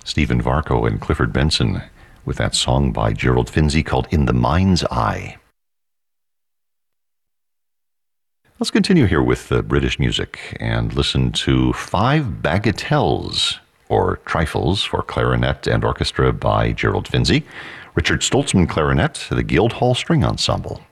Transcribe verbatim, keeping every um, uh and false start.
Stephen Varco and Clifford Benson with that song by Gerald Finzi called In the Mind's Eye. Let's continue here with the British music and listen to Five Bagatelles, or Trifles, for clarinet and orchestra by Gerald Finzi, Richard Stoltzman clarinet, the Guildhall String Ensemble.